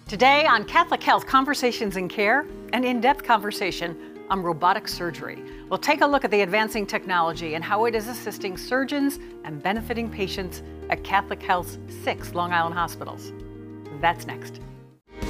Today on Catholic Health Conversations in Care, an in-depth conversation on robotic surgery. We'll take a look at the advancing technology and how it is assisting surgeons and benefiting patients at Catholic Health's 6 Long Island hospitals. That's next.